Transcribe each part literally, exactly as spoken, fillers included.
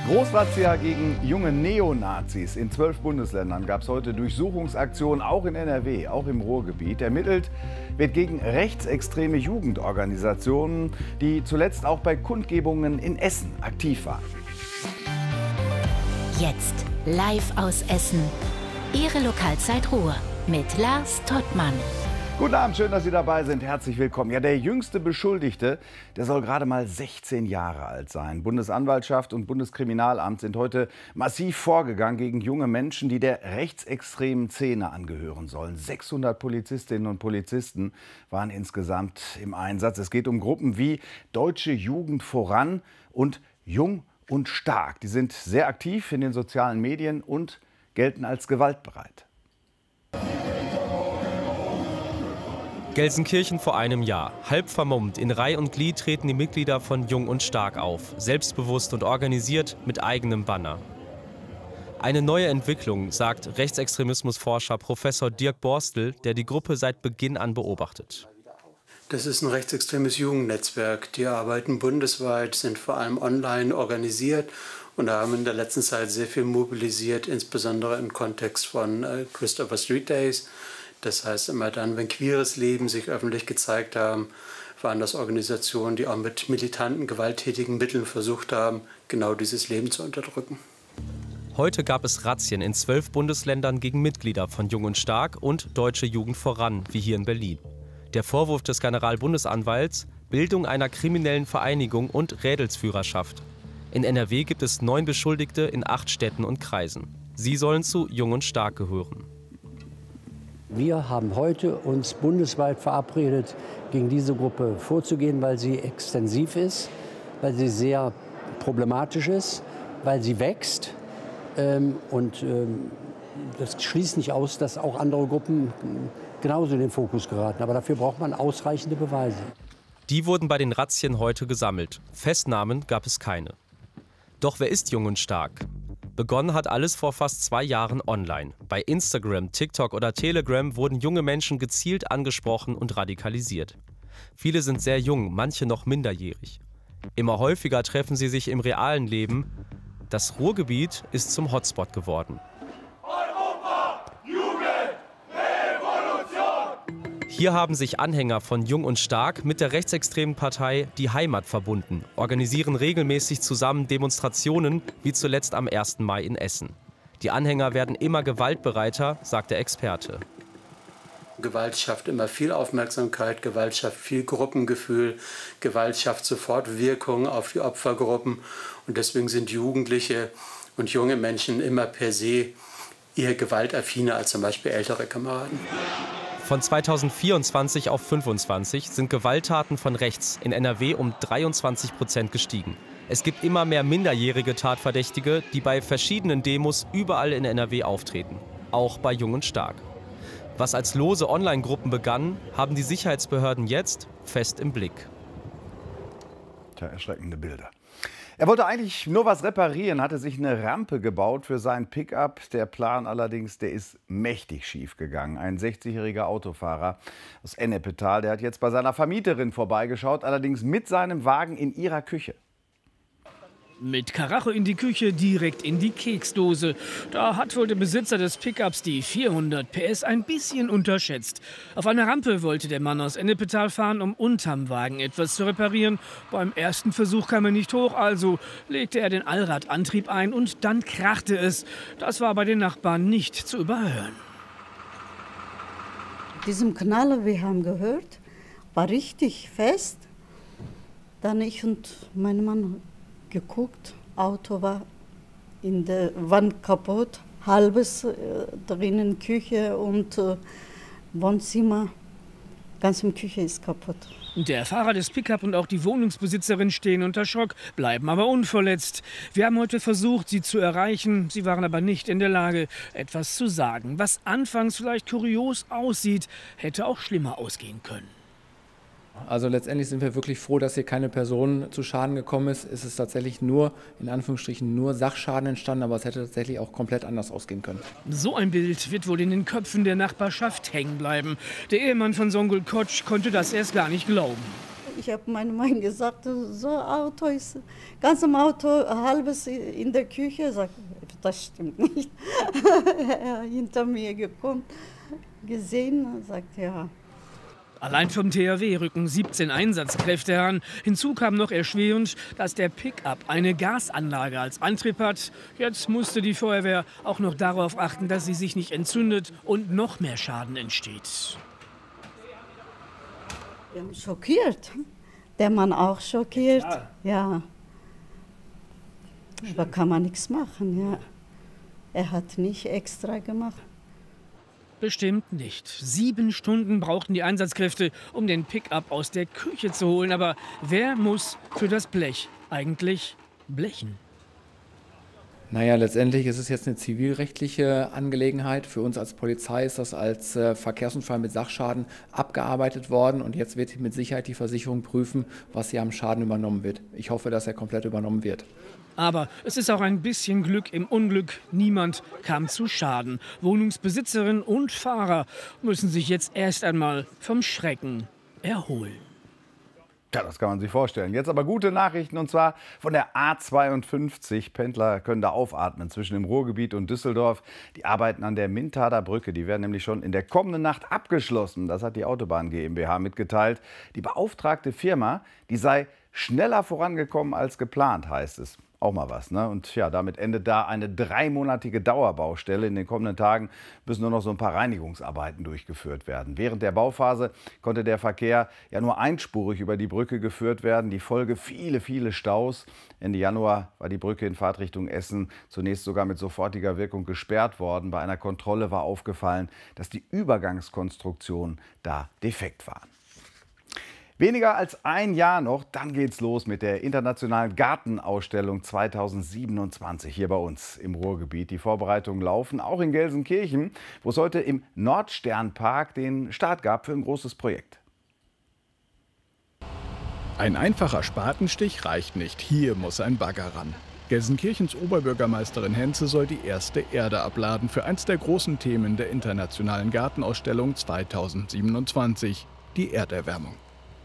Großrazzia gegen junge Neonazis. In zwölf Bundesländern gab es heute Durchsuchungsaktionen, auch in N R W, auch im Ruhrgebiet. Ermittelt wird gegen rechtsextreme Jugendorganisationen, die zuletzt auch bei Kundgebungen in Essen aktiv waren. Jetzt live aus Essen. Ihre Lokalzeit Ruhr mit Lars Tottmann. Guten Abend, schön, dass Sie dabei sind. Herzlich willkommen. Ja, der jüngste Beschuldigte, der soll gerade mal sechzehn Jahre alt sein. Bundesanwaltschaft und Bundeskriminalamt sind heute massiv vorgegangen gegen junge Menschen, die der rechtsextremen Szene angehören sollen. sechshundert Polizistinnen und Polizisten waren insgesamt im Einsatz. Es geht um Gruppen wie Deutsche Jugend voran und Jung und Stark. Die sind sehr aktiv in den sozialen Medien und gelten als gewaltbereit. Gelsenkirchen vor einem Jahr. Halb vermummt, in Reih und Glied treten die Mitglieder von Jung und Stark auf. Selbstbewusst und organisiert mit eigenem Banner. Eine neue Entwicklung, sagt Rechtsextremismusforscher Professor Dirk Borstel, der die Gruppe seit Beginn an beobachtet. Das ist ein rechtsextremes Jugendnetzwerk. Die arbeiten bundesweit, sind vor allem online organisiert und haben in der letzten Zeit sehr viel mobilisiert, insbesondere im Kontext von äh, Christopher Street Days. Das heißt, immer dann, wenn queeres Leben sich öffentlich gezeigt haben, waren das Organisationen, die auch mit militanten, gewalttätigen Mitteln versucht haben, genau dieses Leben zu unterdrücken. Heute gab es Razzien in zwölf Bundesländern gegen Mitglieder von Jung und Stark und Deutsche Jugend voran, wie hier in Berlin. Der Vorwurf des Generalbundesanwalts: Bildung einer kriminellen Vereinigung und Rädelsführerschaft. In N R W gibt es neun Beschuldigte in acht Städten und Kreisen. Sie sollen zu Jung und Stark gehören. Wir haben heute uns bundesweit verabredet, gegen diese Gruppe vorzugehen, weil sie extensiv ist, weil sie sehr problematisch ist, weil sie wächst. Ähm, und ähm, das schließt nicht aus, dass auch andere Gruppen genauso in den Fokus geraten. Aber dafür braucht man ausreichende Beweise. Die wurden bei den Razzien heute gesammelt. Festnahmen gab es keine. Doch wer ist Jung und Stark? Begonnen hat alles vor fast zwei Jahren online. Bei Instagram, TikTok oder Telegram wurden junge Menschen gezielt angesprochen und radikalisiert. Viele sind sehr jung, manche noch minderjährig. Immer häufiger treffen sie sich im realen Leben. Das Ruhrgebiet ist zum Hotspot geworden. Europa, Jugend, Revolution! Hier haben sich Anhänger von Jung und Stark mit der rechtsextremen Partei Die Heimat verbunden, organisieren regelmäßig zusammen Demonstrationen, wie zuletzt am ersten Mai in Essen. Die Anhänger werden immer gewaltbereiter, sagt der Experte. Gewalt schafft immer viel Aufmerksamkeit, Gewalt schafft viel Gruppengefühl, Gewalt schafft sofort Wirkung auf die Opfergruppen. Und deswegen sind Jugendliche und junge Menschen immer per se eher gewaltaffiner als zum Beispiel ältere Kameraden. Von zweitausendvierundzwanzig auf fünfundzwanzig sind Gewalttaten von rechts in N R W um dreiundzwanzig Prozent gestiegen. Es gibt immer mehr minderjährige Tatverdächtige, die bei verschiedenen Demos überall in N R W auftreten. Auch bei Jung und Stark. Was als lose Online-Gruppen begann, haben die Sicherheitsbehörden jetzt fest im Blick. Tja, erschreckende Bilder. Er wollte eigentlich nur was reparieren, hatte sich eine Rampe gebaut für sein Pickup. Der Plan allerdings, der ist mächtig schief gegangen. Ein sechzigjähriger Autofahrer aus Ennepetal, der hat jetzt bei seiner Vermieterin vorbeigeschaut, allerdings mit seinem Wagen in ihrer Küche. Mit Karacho in die Küche, direkt in die Keksdose. Da hat wohl der Besitzer des Pickups die vierhundert P S ein bisschen unterschätzt. Auf eine Rampe wollte der Mann aus Ennepetal fahren, um unterm Wagen etwas zu reparieren. Beim ersten Versuch kam er nicht hoch, also legte er den Allradantrieb ein und dann krachte es. Das war bei den Nachbarn nicht zu überhören. Diesem Knaller, wir haben gehört, war richtig fest. Dann ich und mein Mann geguckt, Auto war in der Wand kaputt, halbes äh, drinnen Küche und äh, Wohnzimmer, ganze Küche ist kaputt. Der Fahrer des Pickup und auch die Wohnungsbesitzerin stehen unter Schock, bleiben aber unverletzt. Wir haben heute versucht, sie zu erreichen, sie waren aber nicht in der Lage, etwas zu sagen. Was anfangs vielleicht kurios aussieht, hätte auch schlimmer ausgehen können. Also letztendlich sind wir wirklich froh, dass hier keine Person zu Schaden gekommen ist. Es ist tatsächlich nur, in Anführungsstrichen, nur Sachschaden entstanden, aber es hätte tatsächlich auch komplett anders ausgehen können. So ein Bild wird wohl in den Köpfen der Nachbarschaft hängen bleiben. Der Ehemann von Songül Koç konnte das erst gar nicht glauben. Ich habe meinem Mann gesagt, so Auto ist, ganz im Auto, halbes in der Küche. Sagt, das stimmt nicht. Er ist hinter mir gekommen, gesehen und sagt, ja. Allein vom T H W rücken siebzehn Einsatzkräfte heran. Hinzu kam noch erschwerend, dass der Pickup eine Gasanlage als Antrieb hat. Jetzt musste die Feuerwehr auch noch darauf achten, dass sie sich nicht entzündet und noch mehr Schaden entsteht. Wir haben schockiert. Der Mann auch schockiert. Ja. ja. Aber kann man nichts machen, ja. Er hat nicht extra gemacht. Bestimmt nicht. Sieben Stunden brauchten die Einsatzkräfte, um den Pickup aus der Küche zu holen. Aber wer muss für das Blech eigentlich blechen? Naja, letztendlich ist es jetzt eine zivilrechtliche Angelegenheit. Für uns als Polizei ist das als äh, Verkehrsunfall mit Sachschaden abgearbeitet worden. Und jetzt wird mit Sicherheit die Versicherung prüfen, was hier am Schaden übernommen wird. Ich hoffe, dass er komplett übernommen wird. Aber es ist auch ein bisschen Glück im Unglück. Niemand kam zu Schaden. Wohnungsbesitzerin und Fahrer müssen sich jetzt erst einmal vom Schrecken erholen. Ja, das kann man sich vorstellen. Jetzt aber gute Nachrichten, und zwar von der A zweiundfünfzig. Pendler können da aufatmen zwischen dem Ruhrgebiet und Düsseldorf. Die Arbeiten an der Mintader Brücke, die werden nämlich schon in der kommenden Nacht abgeschlossen. Das hat die Autobahn GmbH mitgeteilt. Die beauftragte Firma, die sei schneller vorangekommen als geplant, heißt es. Auch mal was, ne? Und ja, damit endet da eine dreimonatige Dauerbaustelle. In den kommenden Tagen müssen nur noch so ein paar Reinigungsarbeiten durchgeführt werden. Während der Bauphase konnte der Verkehr ja nur einspurig über die Brücke geführt werden. Die Folge viele, viele Staus. Ende Januar war die Brücke in Fahrtrichtung Essen zunächst sogar mit sofortiger Wirkung gesperrt worden. Bei einer Kontrolle war aufgefallen, dass die Übergangskonstruktionen da defekt waren. Weniger als ein Jahr noch, dann geht's los mit der Internationalen Gartenausstellung zweitausendsiebenundzwanzig hier bei uns im Ruhrgebiet. Die Vorbereitungen laufen auch in Gelsenkirchen, wo es heute im Nordsternpark den Start gab für ein großes Projekt. Ein einfacher Spatenstich reicht nicht, hier muss ein Bagger ran. Gelsenkirchens Oberbürgermeisterin Henze soll die erste Erde abladen für eins der großen Themen der Internationalen Gartenausstellung zweitausendsiebenundzwanzig, die Erderwärmung.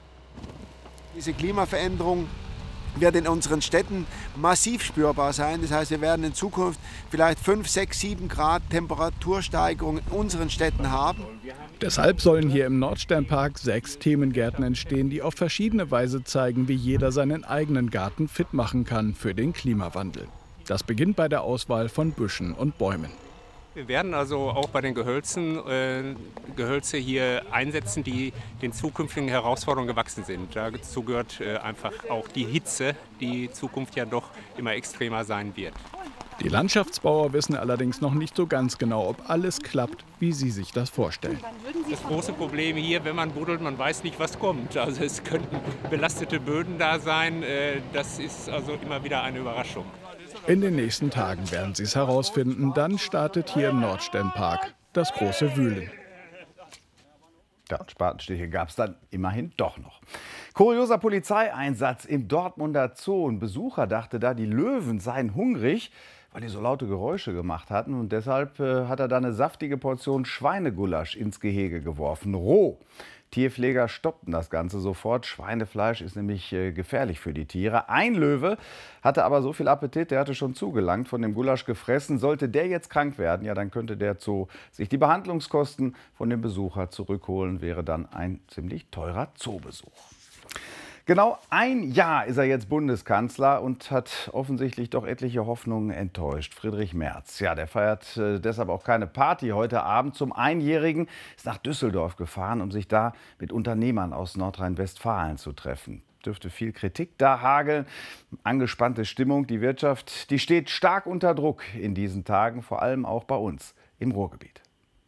Diese Klimaveränderung wird in unseren Städten massiv spürbar sein. Das heißt, wir werden in Zukunft vielleicht fünf, sechs, sieben Grad Temperatursteigerung in unseren Städten haben. Deshalb sollen hier im Nordsternpark sechs Themengärten entstehen, die auf verschiedene Weise zeigen, wie jeder seinen eigenen Garten fit machen kann für den Klimawandel. Das beginnt bei der Auswahl von Büschen und Bäumen. Wir werden also auch bei den Gehölzen äh, Gehölze hier einsetzen, die den zukünftigen Herausforderungen gewachsen sind. Dazu gehört äh, einfach auch die Hitze, die in Zukunft ja doch immer extremer sein wird. Die Landschaftsbauer wissen allerdings noch nicht so ganz genau, ob alles klappt, wie sie sich das vorstellen. Das große Problem hier, wenn man buddelt, man weiß nicht, was kommt. Also es könnten belastete Böden da sein. Äh, das ist also immer wieder eine Überraschung. In den nächsten Tagen werden sie es herausfinden. Dann startet hier im Nordsternpark das große Wühlen. Ja, und Spatenstiche gab es dann immerhin doch noch. Kurioser Polizeieinsatz im Dortmunder Zoo. Ein Besucher dachte da, die Löwen seien hungrig, weil die so laute Geräusche gemacht hatten. Und deshalb äh, hat er da eine saftige Portion Schweinegulasch ins Gehege geworfen. Roh. Tierpfleger stoppten das Ganze sofort. Schweinefleisch ist nämlich äh, gefährlich für die Tiere. Ein Löwe hatte aber so viel Appetit, der hatte schon zugelangt, von dem Gulasch gefressen. Sollte der jetzt krank werden, ja, dann könnte der Zoo sich die Behandlungskosten von dem Besucher zurückholen. Wäre dann ein ziemlich teurer Zoobesuch. Genau ein Jahr ist er jetzt Bundeskanzler und hat offensichtlich doch etliche Hoffnungen enttäuscht. Friedrich Merz, ja, der feiert äh, deshalb auch keine Party heute Abend. Zum Einjährigen ist nach Düsseldorf gefahren, um sich da mit Unternehmern aus Nordrhein-Westfalen zu treffen. Dürfte viel Kritik da hageln. Angespannte Stimmung. Die Wirtschaft, die steht stark unter Druck in diesen Tagen, vor allem auch bei uns im Ruhrgebiet.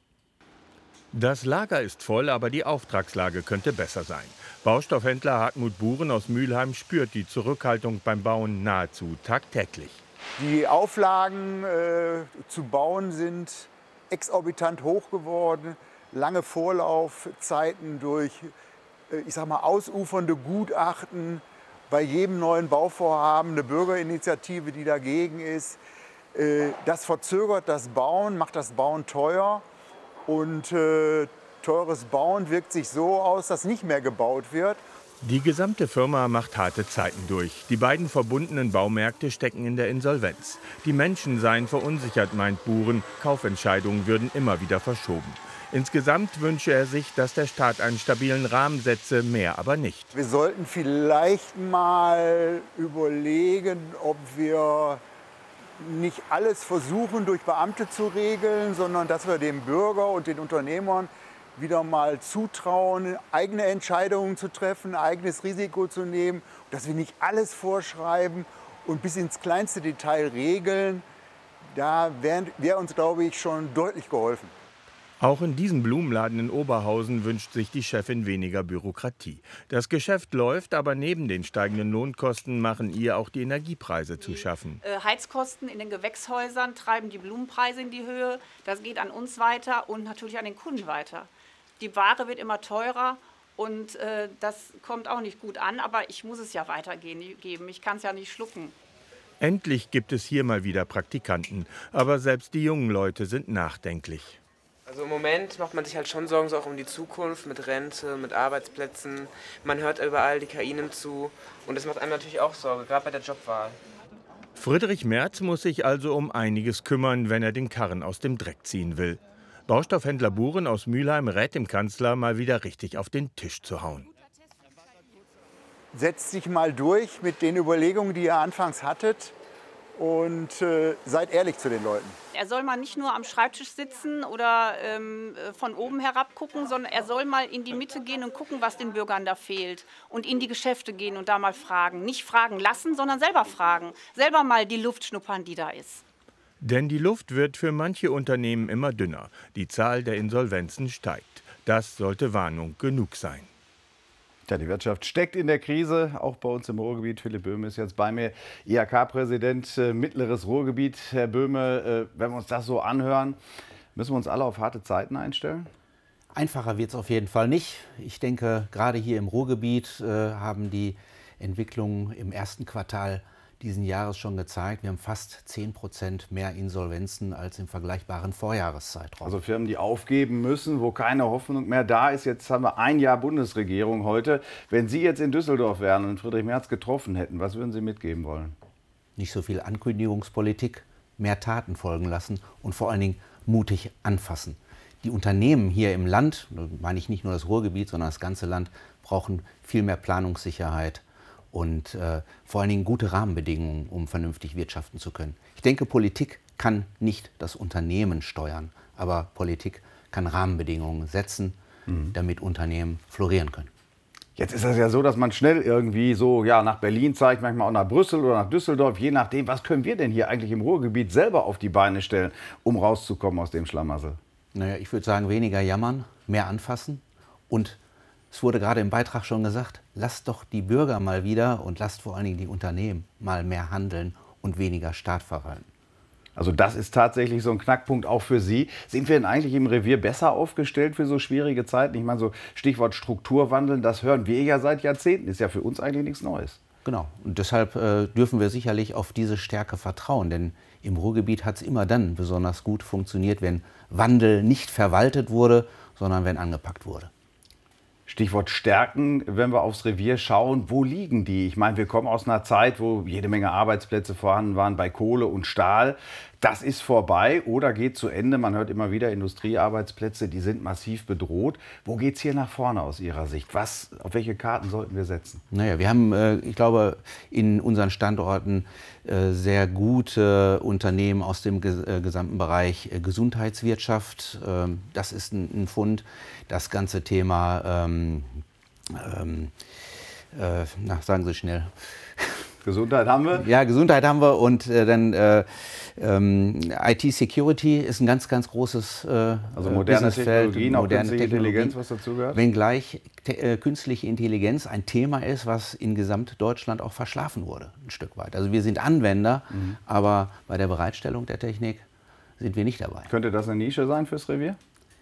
Das Lager ist voll, aber die Auftragslage könnte besser sein. Baustoffhändler Hartmut Buren aus Mülheim spürt die Zurückhaltung beim Bauen nahezu tagtäglich. Die Auflagen äh, zu bauen sind exorbitant hoch geworden. Lange Vorlaufzeiten durch, äh, ich sag mal, ausufernde Gutachten. Bei jedem neuen Bauvorhaben eine Bürgerinitiative, die dagegen ist. Äh, das verzögert das Bauen, macht das Bauen teuer. Und äh, teures Bauen wirkt sich so aus, dass nicht mehr gebaut wird. Die gesamte Firma macht harte Zeiten durch. Die beiden verbundenen Baumärkte stecken in der Insolvenz. Die Menschen seien verunsichert, meint Buren. Kaufentscheidungen würden immer wieder verschoben. Insgesamt wünsche er sich, dass der Staat einen stabilen Rahmen setze, mehr aber nicht. Wir sollten vielleicht mal überlegen, ob wir nicht alles versuchen, durch Beamte zu regeln, sondern dass wir dem Bürger und den Unternehmern wieder mal zutrauen, eigene Entscheidungen zu treffen, eigenes Risiko zu nehmen, dass wir nicht alles vorschreiben und bis ins kleinste Detail regeln. Da wäre wär uns, glaube ich, schon deutlich geholfen. Auch in diesem Blumenladen in Oberhausen wünscht sich die Chefin weniger Bürokratie. Das Geschäft läuft, aber neben den steigenden Lohnkosten machen ihr auch die Energiepreise zu schaffen. Die Heizkosten in den Gewächshäusern treiben die Blumenpreise in die Höhe. Das geht an uns weiter und natürlich an den Kunden weiter. Die Ware wird immer teurer und äh, das kommt auch nicht gut an, aber ich muss es ja weitergeben. Ich kann es ja nicht schlucken. Endlich gibt es hier mal wieder Praktikanten, aber selbst die jungen Leute sind nachdenklich. Also im Moment macht man sich halt schon Sorgen so auch um die Zukunft mit Rente, mit Arbeitsplätzen. Man hört überall, die K I nimmt zu und das macht einem natürlich auch Sorge, gerade bei der Jobwahl. Friedrich Merz muss sich also um einiges kümmern, wenn er den Karren aus dem Dreck ziehen will. Baustoffhändler Buren aus Mülheim rät dem Kanzler, mal wieder richtig auf den Tisch zu hauen. Setzt sich mal durch mit den Überlegungen, die ihr anfangs hattet und äh, seid ehrlich zu den Leuten. Er soll mal nicht nur am Schreibtisch sitzen oder ähm, von oben herab gucken, sondern er soll mal in die Mitte gehen und gucken, was den Bürgern da fehlt. Und in die Geschäfte gehen und da mal fragen. Nicht fragen lassen, sondern selber fragen. Selber mal die Luft schnuppern, die da ist. Denn die Luft wird für manche Unternehmen immer dünner. Die Zahl der Insolvenzen steigt. Das sollte Warnung genug sein. Ja, die Wirtschaft steckt in der Krise, auch bei uns im Ruhrgebiet. Philipp Böhme ist jetzt bei mir, I H K-Präsident äh, Mittleres Ruhrgebiet. Herr Böhme, äh, wenn wir uns das so anhören, müssen wir uns alle auf harte Zeiten einstellen? Einfacher wird es auf jeden Fall nicht. Ich denke, gerade hier im Ruhrgebiet äh, haben die Entwicklungen im ersten Quartal diesen Jahres schon gezeigt. Wir haben fast zehn Prozent mehr Insolvenzen als im vergleichbaren Vorjahreszeitraum. Also Firmen, die aufgeben müssen, wo keine Hoffnung mehr da ist. Jetzt haben wir ein Jahr Bundesregierung heute. Wenn Sie jetzt in Düsseldorf wären und Friedrich Merz getroffen hätten, was würden Sie mitgeben wollen? Nicht so viel Ankündigungspolitik, mehr Taten folgen lassen und vor allen Dingen mutig anfassen. Die Unternehmen hier im Land, da meine ich nicht nur das Ruhrgebiet, sondern das ganze Land, brauchen viel mehr Planungssicherheit und äh, vor allen Dingen gute Rahmenbedingungen, um vernünftig wirtschaften zu können. Ich denke, Politik kann nicht das Unternehmen steuern, aber Politik kann Rahmenbedingungen setzen, mhm. damit Unternehmen florieren können. Jetzt ist das ja so, dass man schnell irgendwie so ja, nach Berlin zeigt, manchmal auch nach Brüssel oder nach Düsseldorf, je nachdem, was können wir denn hier eigentlich im Ruhrgebiet selber auf die Beine stellen, um rauszukommen aus dem Schlamassel? Naja, ich würde sagen, weniger jammern, mehr anfassen und es wurde gerade im Beitrag schon gesagt, lasst doch die Bürger mal wieder und lasst vor allen Dingen die Unternehmen mal mehr handeln und weniger Staat verwalten. Also das ist tatsächlich so ein Knackpunkt auch für Sie. Sind wir denn eigentlich im Revier besser aufgestellt für so schwierige Zeiten? Ich meine, so Stichwort Strukturwandeln, das hören wir ja seit Jahrzehnten. Ist ja für uns eigentlich nichts Neues. Genau. Und deshalb äh, dürfen wir sicherlich auf diese Stärke vertrauen. Denn im Ruhrgebiet hat es immer dann besonders gut funktioniert, wenn Wandel nicht verwaltet wurde, sondern wenn angepackt wurde. Stichwort Stärken, wenn wir aufs Revier schauen, wo liegen die? Ich meine, wir kommen aus einer Zeit, wo jede Menge Arbeitsplätze vorhanden waren bei Kohle und Stahl. Das ist vorbei oder geht zu Ende. Man hört immer wieder, Industriearbeitsplätze, die sind massiv bedroht. Wo geht es hier nach vorne aus Ihrer Sicht? Was, auf welche Karten sollten wir setzen? Naja, wir haben, äh, ich glaube, in unseren Standorten äh, sehr gute Unternehmen aus dem ges äh, gesamten Bereich äh, Gesundheitswirtschaft. Ähm, das ist ein, ein Fund. Das ganze Thema, ähm, ähm, äh, na, sagen Sie schnell. Gesundheit haben wir? Ja, Gesundheit haben wir und äh, dann äh, ähm, I T-Security ist ein ganz, ganz großes äh, also moderne Businessfeld, Technologien, moderne auch künstliche Technologien, Intelligenz, was dazu gehört? Wenngleich äh, künstliche Intelligenz ein Thema ist, was in Gesamtdeutschland auch verschlafen wurde, ein Stück weit. Also wir sind Anwender, mhm. aber bei der Bereitstellung der Technik sind wir nicht dabei. Könnte das eine Nische sein fürs Revier?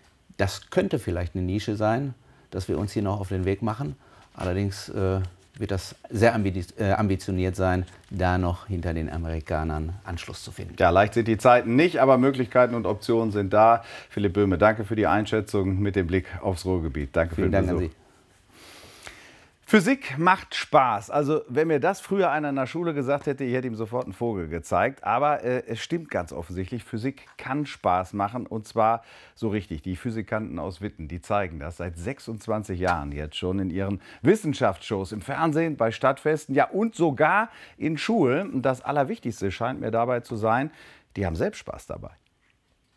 Das könnte vielleicht eine Nische sein, dass wir uns hier noch auf den Weg machen. Allerdings äh, wird das sehr ambitioniert sein, da noch hinter den Amerikanern Anschluss zu finden. Ja, leicht sind die Zeiten nicht, aber Möglichkeiten und Optionen sind da. Philipp Böhme, danke für die Einschätzung mit dem Blick aufs Ruhrgebiet. Danke Vielen für den Dank Besuch. an Sie. Physik macht Spaß. Also wenn mir das früher einer in der Schule gesagt hätte, ich hätte ihm sofort einen Vogel gezeigt. Aber äh, es stimmt ganz offensichtlich, Physik kann Spaß machen und zwar so richtig. Die Physikanten aus Witten, die zeigen das seit sechsundzwanzig Jahren jetzt schon in ihren Wissenschaftsshows, im Fernsehen, bei Stadtfesten, ja und sogar in Schulen. Und das Allerwichtigste scheint mir dabei zu sein, die haben selbst Spaß dabei.